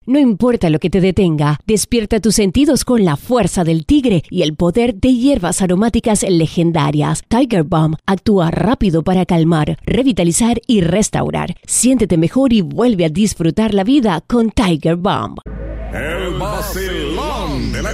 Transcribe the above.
No importa lo que te detenga, despierta tus sentidos con la fuerza del tigre y el poder de hierbas aromáticas legendarias. Tiger Balm actúa rápido para calmar, revitalizar y restaurar. Siéntete mejor y vuelve a disfrutar la vida con Tiger Balm. El vacilón de la